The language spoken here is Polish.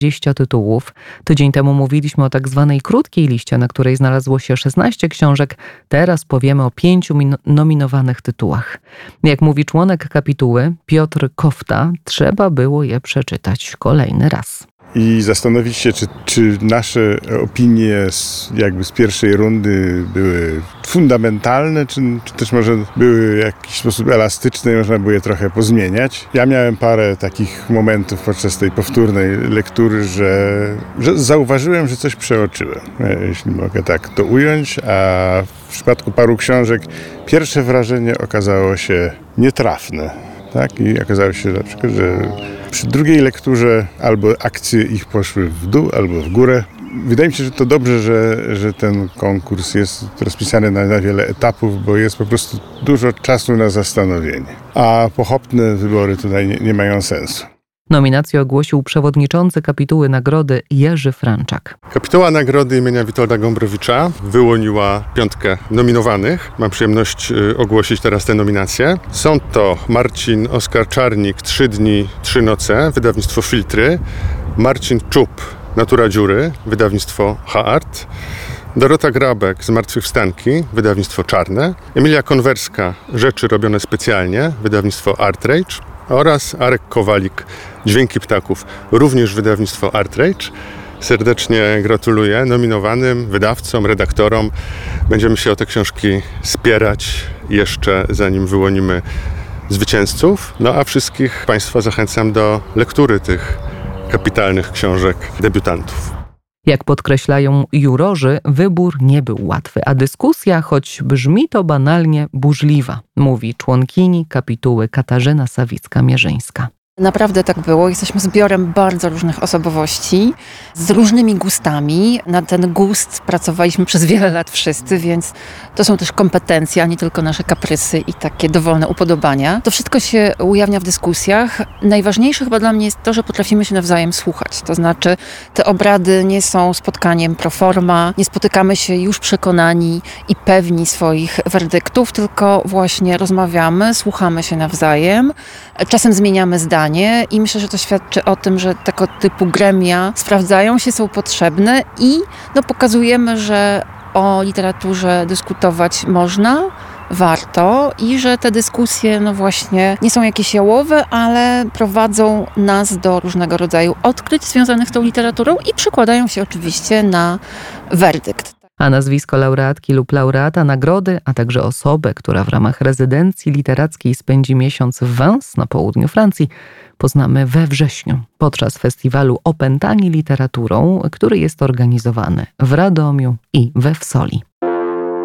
20 tytułów. Tydzień temu mówiliśmy o tak zwanej krótkiej liście, na której znalazło się 16 książek. Teraz powiemy o 5 nominowanych tytułach. Jak mówi członek kapituły Piotr Kofta, trzeba było je przeczytać kolejny raz. I zastanowić się, czy nasze opinie z pierwszej rundy były fundamentalne, czy też może były w jakiś sposób elastyczne i można było je trochę pozmieniać. Ja miałem parę takich momentów podczas tej powtórnej lektury, że zauważyłem, że coś przeoczyłem, jeśli mogę tak to ująć, a w przypadku paru książek pierwsze wrażenie okazało się nietrafne. Tak? I okazało się na przykład, że przy drugiej lekturze albo akcje ich poszły w dół, albo w górę. Wydaje mi się, że to dobrze, że ten konkurs jest rozpisany na wiele etapów, bo jest po prostu dużo czasu na zastanowienie. A pochopne wybory tutaj nie mają sensu. Nominację ogłosił przewodniczący kapituły nagrody Jerzy Franczak. Kapituła nagrody imienia Witolda Gombrowicza wyłoniła 5 nominowanych. Mam przyjemność ogłosić teraz te nominacje. Są to Marcin Oskar Czarnik, 3 dni, 3 noce, wydawnictwo Filtry. Marcin Czub, Natura dziury, wydawnictwo Haart. Dorota Grabek, Zmartwychwstanki, wydawnictwo Czarne. Emilia Konwerska, Rzeczy robione specjalnie, wydawnictwo Artrage. Oraz Arek Kowalik, Dźwięki ptaków, również wydawnictwo Artrage. Serdecznie gratuluję nominowanym wydawcom, redaktorom. Będziemy się o te książki spierać jeszcze zanim wyłonimy zwycięzców. No a wszystkich Państwa zachęcam do lektury tych kapitalnych książek debiutantów. Jak podkreślają jurorzy, wybór nie był łatwy, a dyskusja, choć brzmi to banalnie, burzliwa, mówi członkini kapituły Katarzyna Sawicka-Mierzyńska. Naprawdę tak było. Jesteśmy zbiorem bardzo różnych osobowości, z różnymi gustami. Na ten gust pracowaliśmy przez wiele lat wszyscy, więc to są też kompetencje, a nie tylko nasze kaprysy i takie dowolne upodobania. To wszystko się ujawnia w dyskusjach. Najważniejsze chyba dla mnie jest to, że potrafimy się nawzajem słuchać. To znaczy, te obrady nie są spotkaniem pro forma, nie spotykamy się już przekonani i pewni swoich werdyktów, tylko właśnie rozmawiamy, słuchamy się nawzajem, czasem zmieniamy zdanie. I myślę, że to świadczy o tym, że tego typu gremia sprawdzają się, są potrzebne i pokazujemy, że o literaturze dyskutować można, warto i że te dyskusje właśnie nie są jakieś jałowe, ale prowadzą nas do różnego rodzaju odkryć związanych z tą literaturą i przekładają się oczywiście na werdykt. A nazwisko laureatki lub laureata nagrody, a także osobę, która w ramach rezydencji literackiej spędzi miesiąc w Vence na południu Francji, poznamy we wrześniu podczas festiwalu Opętani literaturą, który jest organizowany w Radomiu i we Wsoli.